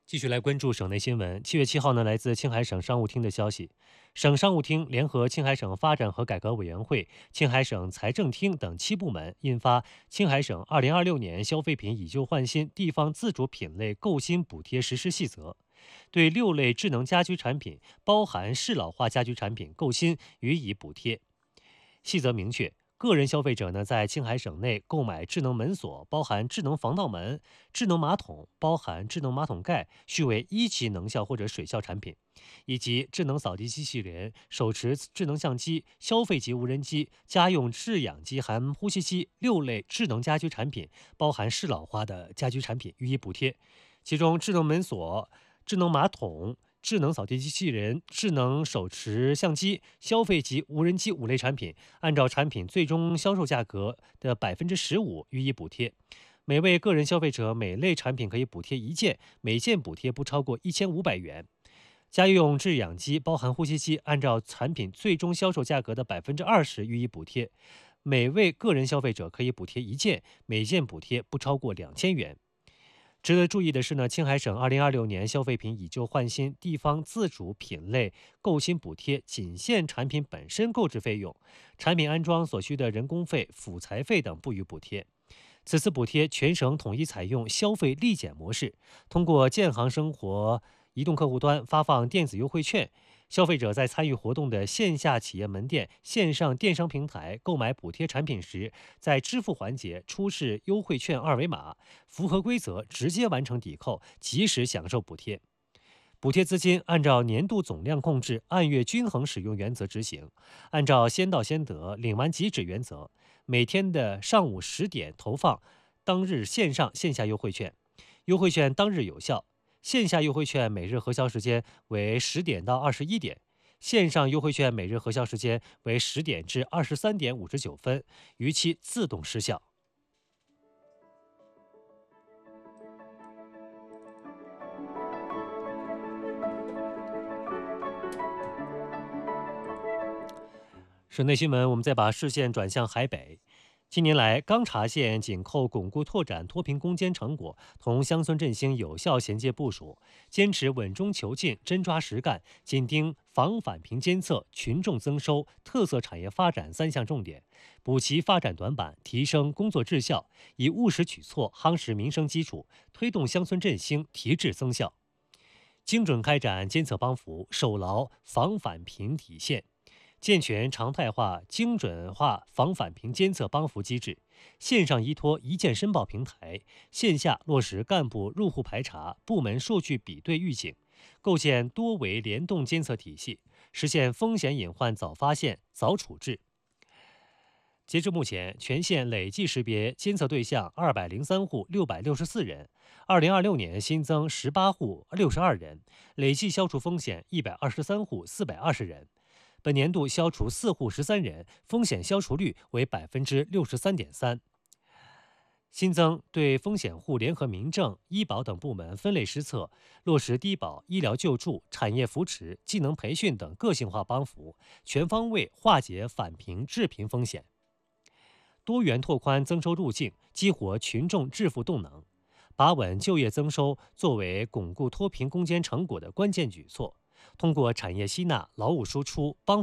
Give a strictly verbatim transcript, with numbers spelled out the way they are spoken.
继续来关注省内新闻。七月七号呢，来自青海省商务厅的消息，省商务厅联合青海省发展和改革委员会、青海省财政厅等七部门印发《青海省二零二六年消费品以旧换新地方自主品类购新补贴实施细则》，对六类智能家居产品（包含适老化家居产品）购新予以补贴。细则明确，个人消费者呢，在青海省内购买智能门锁（包含智能防盗门）、智能马桶（包含智能马桶盖）须为一级能效或者水效产品，以及智能扫地机器人、手持智能相机、消费级无人机、家用制氧机含呼吸机六类智能家居产品（包含适老化的家居产品）予以补贴。其中，智能门锁、智能马桶、智能扫地机器人、智能手持相机、消费级无人机五类产品，按照产品最终销售价格的百分之十五予以补贴。每位个人消费者每类产品可以补贴一件，每件补贴不超过一千五百元。家用制氧机（包含呼吸机）按照产品最终销售价格的百分之二十予以补贴，每位个人消费者可以补贴一件，每件补贴不超过两千元。值得注意的是呢，青海省二零二六年消费品以旧换新地方自主品类购新补贴仅限产品本身购置费用，产品安装所需的人工费、辅材费等不予补贴。此次补贴全省统一采用消费立减模式，通过建行生活移动客户端发放电子优惠券，消费者在参与活动的线下企业门店、线上电商平台购买补贴产品时，在支付环节出示优惠券二维码，符合规则直接完成抵扣，及时享受补贴。补贴资金按照年度总量控制、按月均衡使用原则执行，按照先到先得、领完即止原则，每天的上午十点投放当日线上线下优惠券，优惠券当日有效。线下优惠券每日核销时间为十点到二十一点，线上优惠券每日核销时间为十点至二十三点五十九分，逾期自动失效。省内新闻，我们再把视线转向海北。近年来，钢察县紧扣巩固拓展脱贫攻坚成果，同乡村振兴有效衔接部署，坚持稳中求进、真抓实干，紧盯防返贫监测、群众增收、特色产业发展三项重点，补齐发展短板，提升工作质效，以务实举措夯实民生基础，推动乡村振兴提质增效。精准开展监测帮扶，守牢防返贫底线。健全常态化、精准化防返贫监测帮扶机制，线上依托一键申报平台，线下落实干部入户排查、部门数据比对预警，构建多维联动监测体系，实现风险隐患早发现、早处置。截至目前，全县累计识别监测对象二百零三户六百六十四人，二零二六年新增十八户六十二人，累计消除风险一百二十三户四百二十人。本年度消除四户十三人，风险消除率为百分之六十三点三。新增对风险户联合民政、医保等部门分类施策，落实低保、医疗救助、产业扶持、技能培训等个性化帮扶，全方位化解返贫致贫风险。多元拓宽增收路径，激活群众致富动能，把稳就业增收作为巩固脱贫攻坚成果的关键举措。通过产业吸纳、劳务输出、帮